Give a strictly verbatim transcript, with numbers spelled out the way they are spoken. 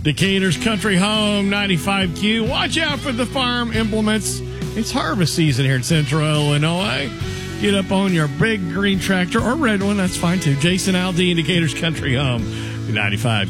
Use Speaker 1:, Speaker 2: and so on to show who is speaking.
Speaker 1: Decatur's Country Home, ninety-five Q. Watch out for the farm implements. It's harvest season here in Central Illinois. Get up on your big green tractor or red one. That's fine, too. Jason Aldean, Decatur's Country Home, ninety-five